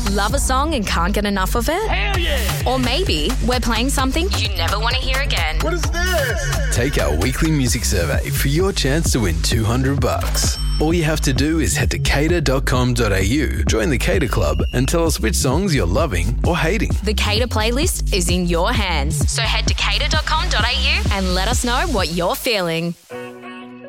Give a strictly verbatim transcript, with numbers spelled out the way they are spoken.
Love a song and can't get enough of it? Hell yeah! Or maybe we're playing something you never want to hear again. What is this? Take our weekly music survey for your chance to win two hundred bucks. All you have to do is head to cater dot com dot a u, join the Cater Club, and tell us which songs you're loving or hating. The Cater playlist is in your hands. So head to cater dot com dot a u and let us know what you're feeling.